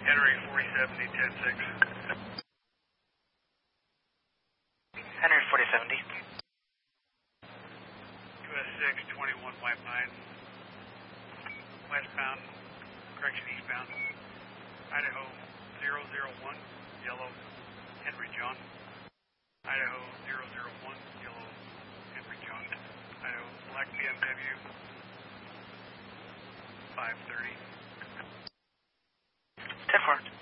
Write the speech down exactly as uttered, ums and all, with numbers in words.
Henry forty seventy, ten six. Henry forty seventy. U S six, twenty-one white pine. Westbound, correction eastbound. Idaho zero zero one, yellow, Henry John. Idaho zero zero one, yellow, Henry John. Idaho black B M W, five thirty. ten four.